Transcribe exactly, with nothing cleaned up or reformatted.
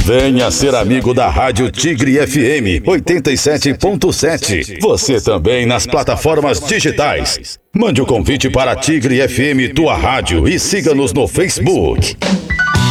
Venha ser amigo da Rádio Tigre F M oitenta e sete ponto sete. Você também nas plataformas digitais. Mande o convite para a Tigre F M, tua rádio, e siga-nos no Facebook.